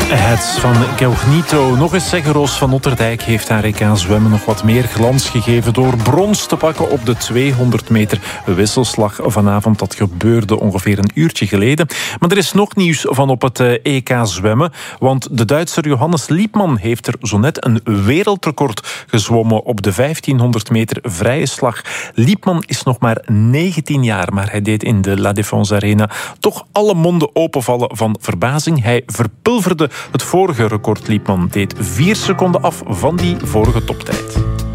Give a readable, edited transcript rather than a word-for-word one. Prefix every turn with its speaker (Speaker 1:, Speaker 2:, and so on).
Speaker 1: Het van Cognito. Nog eens zeggen, Roos van Otterdijk heeft haar EK zwemmen nog wat meer glans gegeven door brons te pakken op de 200 meter wisselslag vanavond. Dat gebeurde ongeveer een uurtje geleden. Maar er is nog nieuws van op het EK zwemmen, want de Duitser Johannes Liepman heeft er zo net een wereldrecord gezwommen op de 1500 meter vrije slag. Liepman is nog maar 19 jaar, maar hij deed in de La Défense Arena toch alle monden openvallen van verbazing. Hij verpulverde het vorige record. Liepman deed 4 seconden af van die vorige toptijd.